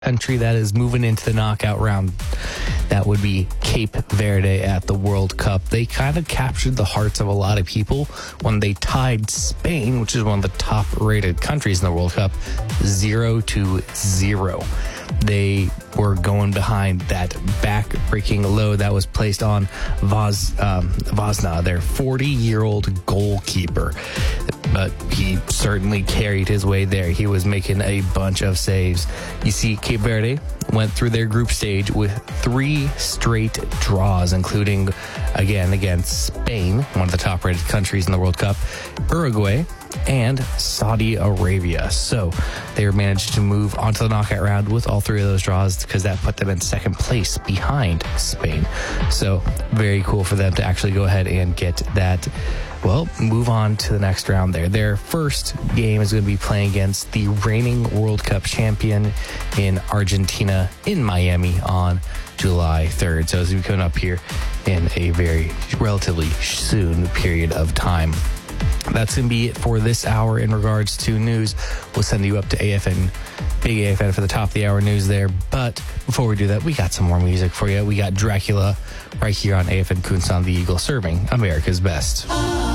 country that is moving into the knockout round. That would be Cape Verde at the World Cup. They kind of captured the hearts of a lot of people when they tied Spain, which is one of the top-rated countries in the World Cup, 0-0. They were going behind that back-breaking load that was placed on Vazna, their 40-year-old goalkeeper. But he certainly carried his way there. He was making a bunch of saves. You see, Cape Verde went through their group stage with 3 straight draws, including, again, against Spain, one of the top-rated countries in the World Cup, Uruguay, and Saudi Arabia. So they managed to move onto the knockout round with all 3 of those draws because that put them in second place behind Spain. So very cool for them to actually go ahead and get that, move on to the next round there. Their first game is going to be playing against the reigning World Cup champion in Argentina in Miami on July 3rd. So it's going to be coming up here in a very relatively soon period of time. That's going to be it for this hour in regards to news. We'll send you up to AFN, Big AFN for the top of the hour news there. But before we do that, we got some more music for you. We got Dracula right here on AFN Kunsan the Eagle, serving America's best.